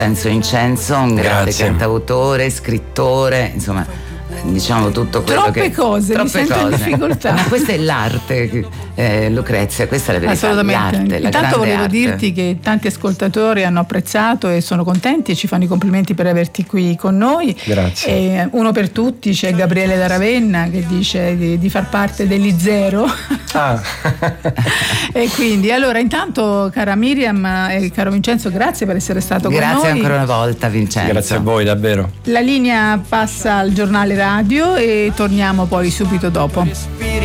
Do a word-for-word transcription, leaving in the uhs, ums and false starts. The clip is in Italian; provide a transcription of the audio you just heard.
Vincenzo Incenso, un grande Grazie. cantautore, scrittore, insomma, diciamo tutto quello Troppe che cose, troppe mi sento in cose. difficoltà. Ma questa è l'arte, eh, Lucrezia, questa è la verità. Assolutamente. L'arte, la Intanto grande volevo arte. dirti che tanti ascoltatori hanno apprezzato e sono contenti e ci fanno i complimenti per averti qui con noi. Grazie. E uno per tutti, c'è Gabriele da Ravenna che dice di, di far parte degli Zero. Ah. E quindi allora intanto, cara Miriam e caro Vincenzo, grazie per essere stato Grazie con noi. ancora una volta, Vincenzo. Grazie a voi, davvero. La linea passa al giornale radio e torniamo poi subito dopo.